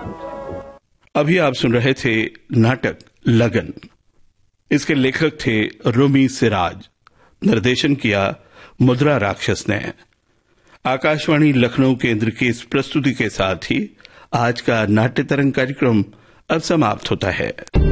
अभी आप सुन रहे थे नाटक लगन। इसके लेखक थे रूमी सिराज। निर्देशन किया मुद्रा राक्षस ने। आकाशवाणी लखनऊ केंद्र की इस प्रस्तुति के साथ ही आज का नाट्य तरंग कार्यक्रम अब समाप्त होता है।